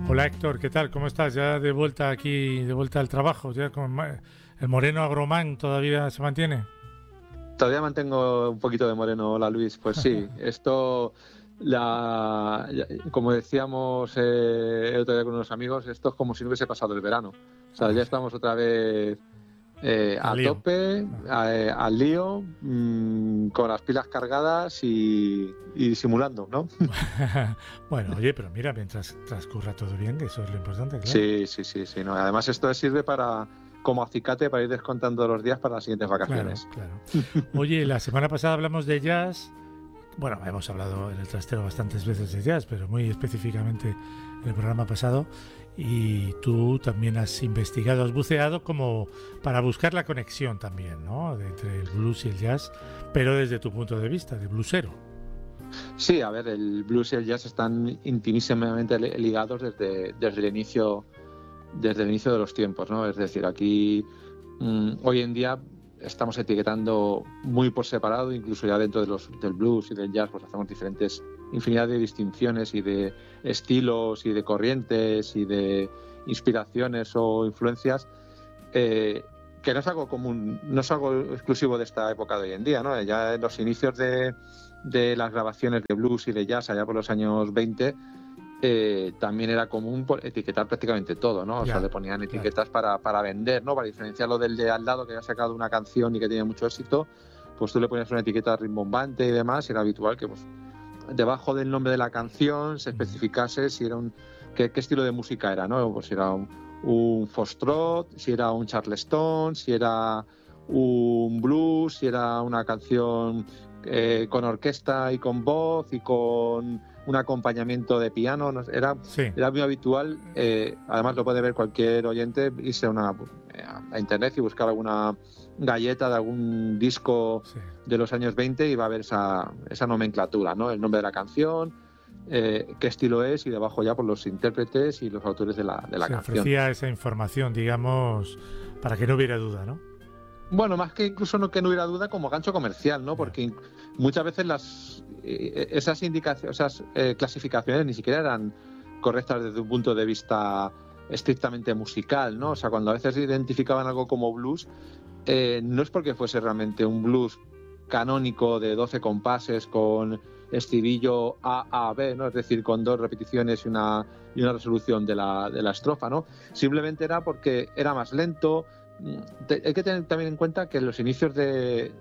Hola Héctor, ¿qué tal? ¿Cómo estás? Ya de vuelta aquí, de vuelta al trabajo, ya con el moreno agromán todavía se mantiene. Todavía mantengo un poquito de moreno, hola Luis. Pues sí, esto, como decíamos el otro día con unos amigos, esto es como si no hubiese pasado el verano. O sea, ya estamos otra vez Al a lío. tope, al lío, con las pilas cargadas y simulando, ¿no? Bueno, oye, pero mira, mientras transcurra todo bien, que eso es lo importante, claro. Sí, no. Además, esto sirve como acicate para ir descontando los días para las siguientes Claro, vacaciones. claro. Oye, la semana pasada hablamos de jazz. Bueno, hemos hablado en el trastero bastantes veces de jazz, pero muy específicamente en el programa pasado. Y tú también has investigado, has buceado como para buscar la conexión también, ¿no? Entre el blues y el jazz, pero desde tu punto de vista, de bluesero. Sí, a ver, el blues y el jazz están intimísimamente ligados desde el inicio de los tiempos, ¿no? Es decir, aquí hoy en día estamos etiquetando muy por separado, incluso ya dentro del blues y del jazz, pues hacemos infinidad de distinciones y de estilos y de corrientes y de inspiraciones o influencias, que no es algo común, no es algo exclusivo de esta época de hoy en día, ¿no? Ya en los inicios de las grabaciones de blues y de jazz allá por los años 20, también era común etiquetar prácticamente todo, ¿no? O sea, le ponían etiquetas para vender, ¿no? Para diferenciarlo del de al lado que había sacado una canción y que tenía mucho éxito, pues tú le ponías una etiqueta rimbombante y demás, y era habitual que pues debajo del nombre de la canción se especificase si era qué estilo de música era, ¿no? Pues si era un foxtrot, si era un charleston, si era un blues, si era una canción con orquesta y con voz y con un acompañamiento de piano, ¿no? Era muy habitual, además lo puede ver cualquier oyente, irse a internet y buscar alguna galleta de algún disco de los años 20 y va a ver esa nomenclatura, ¿no? El nombre de la canción, qué estilo es, y debajo ya por los intérpretes y los autores de la canción. Se ofrecía esa información, digamos, para que no hubiera duda, ¿no? Bueno, más que incluso que no hubiera duda, como gancho comercial, ¿no? Porque muchas veces esas clasificaciones ni siquiera eran correctas desde un punto de vista estrictamente musical, ¿no? O sea, cuando a veces identificaban algo como blues, no es porque fuese realmente un blues canónico de 12 compases con estribillo A-A-B, ¿no? Es decir, con 2 repeticiones y una resolución de la estrofa, ¿no? Simplemente era porque era más lento. Hay que tener también en cuenta que en los inicios del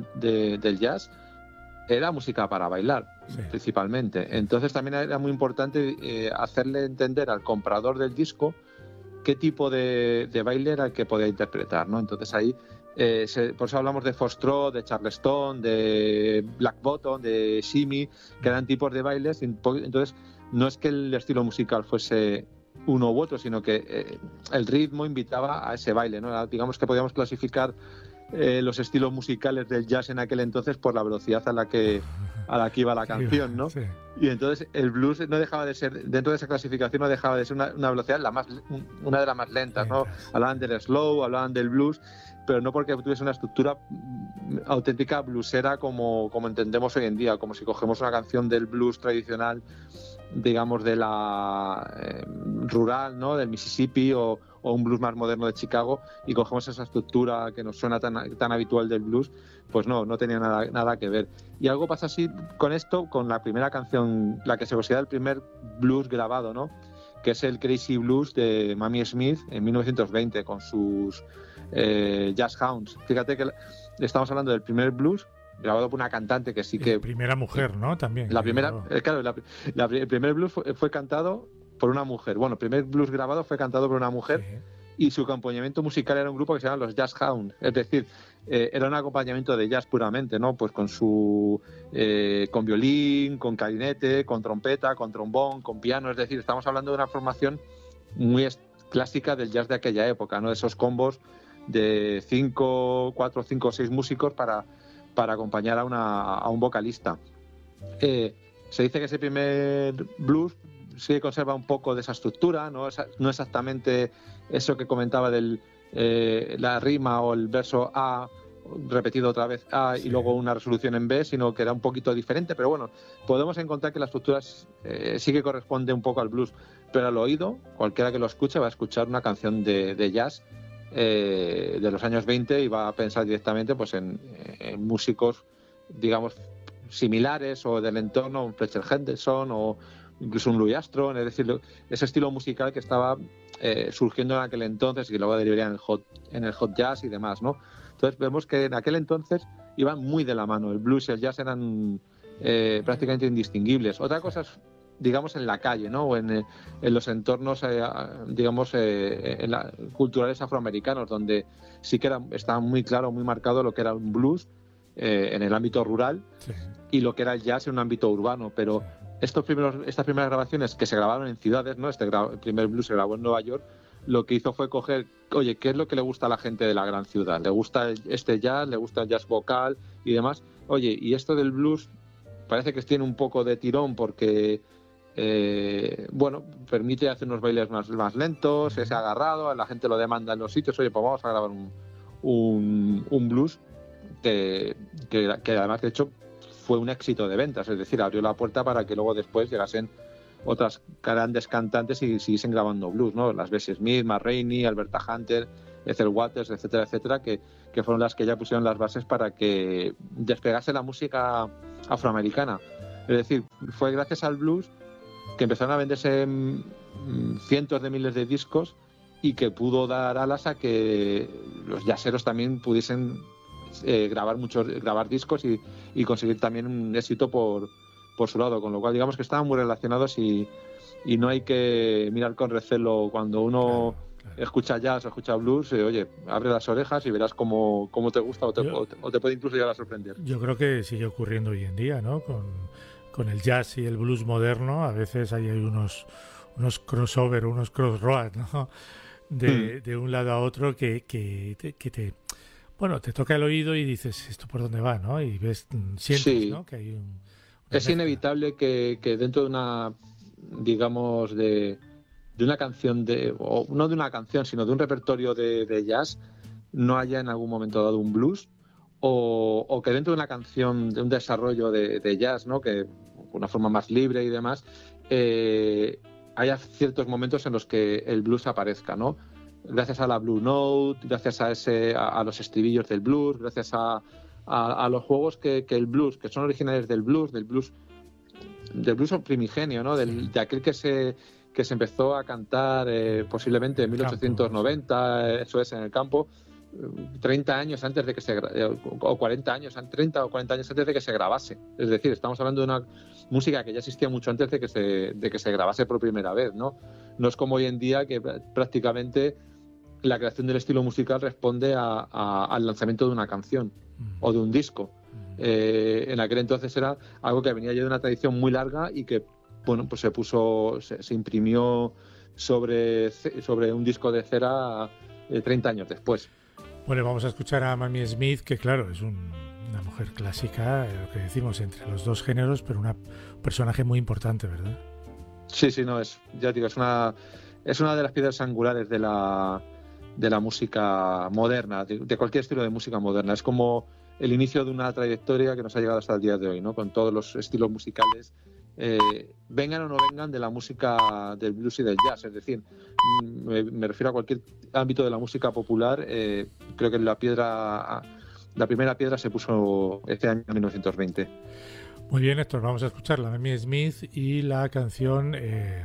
jazz era música para bailar, principalmente. Entonces también era muy importante hacerle entender al comprador del disco qué tipo de baile era el que podía interpretar, ¿no? Entonces ahí, por eso hablamos de foxtrot, de charleston, de black bottom, de shimmy, que eran tipos de bailes. Entonces no es que el estilo musical fuese uno u otro, sino que el ritmo invitaba a ese baile, ¿no? Digamos que podíamos clasificar los estilos musicales del jazz en aquel entonces por la velocidad a la que iba la canción, ¿no? Sí. Y entonces el blues no dejaba de ser, dentro de esa clasificación, no dejaba de ser una velocidad una de las más lentas, ¿no? Hablaban del slow, hablaban del blues, pero no porque tuviese una estructura auténtica bluesera como entendemos hoy en día, como si cogemos una canción del blues tradicional, digamos, de la rural, ¿no? Del Mississippi, o un blues más moderno de Chicago, y cogemos esa estructura que nos suena tan habitual del blues, pues no tenía nada que ver. Y algo pasa así con esto, con la primera canción, la que se considera el primer blues grabado, ¿no? Que es el Crazy Blues de Mamie Smith en 1920 con sus Jazz Hounds. Fíjate que estamos hablando del primer blues grabado por una cantante que sí que... La primera mujer, ¿no? También. La primera, claro, el primer blues fue cantado por una mujer. Bueno, el primer blues grabado fue cantado por una mujer, y su acompañamiento musical era un grupo que se llama los Jazz Hounds. Es decir, era un acompañamiento de jazz puramente, ¿no? Pues con violín, con clarinete, con trompeta, con trombón, con piano. Es decir, estamos hablando de una formación muy clásica del jazz de aquella época, ¿no? De esos combos de 4, 5 o 6 músicos para acompañar a un vocalista. Se dice que ese primer blues sí conserva un poco de esa estructura, no exactamente eso que comentaba la rima o el verso A repetido otra vez A y luego una resolución en B, sino que era un poquito diferente, pero bueno, podemos encontrar que la estructura sí que corresponde un poco al blues, pero al oído, cualquiera que lo escuche va a escuchar una canción de jazz de los años 20 y va a pensar directamente pues en músicos, digamos, similares o del entorno, un Fletcher Henderson o incluso un Louis Armstrong, es decir, ese estilo musical que estaba surgiendo en aquel entonces y que luego derivaría en el hot jazz y demás, ¿no? Entonces vemos que en aquel entonces iban muy de la mano, el blues y el jazz eran prácticamente indistinguibles. Otra cosa es, digamos, en la calle, ¿no? O en los entornos, digamos, culturales afroamericanos, donde sí que estaba muy claro, muy marcado lo que era un blues en el ámbito rural y lo que era el jazz en un ámbito urbano, pero estas primeras grabaciones que se grabaron en ciudades, ¿no? El primer blues se grabó en Nueva York, lo que hizo fue coger, oye, ¿qué es lo que le gusta a la gente de la gran ciudad? ¿Le gusta este jazz? ¿Le gusta el jazz vocal y demás? Oye, y esto del blues parece que tiene un poco de tirón porque, bueno, permite hacer unos bailes más lentos, es agarrado, la gente lo demanda en los sitios, oye, pues vamos a grabar un blues que además, de hecho, fue un éxito de ventas, es decir, abrió la puerta para que luego después llegasen otras grandes cantantes y siguiesen grabando blues, ¿no? Las Bessie Smith, Ma Rainey, Alberta Hunter, Ethel Waters, etcétera, etcétera, que fueron las que ya pusieron las bases para que despegase la música afroamericana. Es decir, fue gracias al blues que empezaron a venderse cientos de miles de discos y que pudo dar alas a que los jazzeros también pudiesen grabar discos y conseguir también un éxito por su lado, con lo cual digamos que estaban muy relacionados y no hay que mirar con recelo cuando uno escucha jazz o escucha blues, oye, abre las orejas y verás cómo te gusta o te puede incluso llegar a sorprender. Yo creo que sigue ocurriendo hoy en día, ¿no? Con el jazz y el blues moderno, a veces hay unos crossover, unos crossroads, ¿no? De un lado a otro que te... Bueno, te toca el oído y dices, ¿esto por dónde va, no? Y sientes, sí, ¿no? Que hay es inevitable que dentro de una, digamos, de una canción, o no de una canción, sino de un repertorio de jazz, no haya en algún momento dado un blues, o que dentro de una canción, de un desarrollo de jazz, ¿no? Que una forma más libre y demás, haya ciertos momentos en los que el blues aparezca, ¿no? Gracias a la Blue Note, gracias a los estribillos del blues, gracias a los juegos que el blues, que son originales del blues primigenio, ¿no? De aquel que se empezó a cantar posiblemente en 1890, eso es, en el campo, 30 años antes de que o 40 años, 30 o 40 años antes de que se grabase. Es decir, estamos hablando de una música que ya existía mucho antes de que se grabase por primera vez, ¿no? No es como hoy en día que prácticamente la creación del estilo musical responde al lanzamiento de una canción o de un disco. En aquel entonces era algo que venía ya de una tradición muy larga y que, bueno, pues se imprimió sobre un disco de cera 30 años después. Bueno, vamos a escuchar a Mamie Smith, que claro, es una mujer clásica, lo que decimos, entre los dos géneros, pero un personaje muy importante, ¿verdad? Sí, no, ya digo, es una de las piedras angulares de la música moderna, de cualquier estilo de música moderna. Es como el inicio de una trayectoria que nos ha llegado hasta el día de hoy, ¿no? Con todos los estilos musicales, vengan o no vengan de la música del blues y del jazz. Es decir, me refiero a cualquier ámbito de la música popular. Creo que la primera piedra se puso este año 1920. Muy bien, Héctor, vamos a escuchar la Mamie Smith y la canción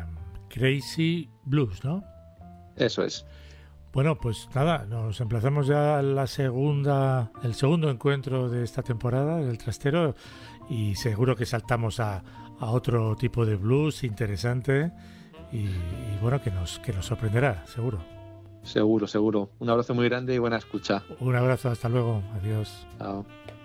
Crazy Blues, ¿no? Eso es. Bueno, pues nada, nos emplazamos ya a el segundo encuentro de esta temporada del Trastero y seguro que saltamos a otro tipo de blues interesante y bueno, que nos sorprenderá, seguro. Seguro. Un abrazo muy grande y buena escucha. Un abrazo, hasta luego, adiós. Chao.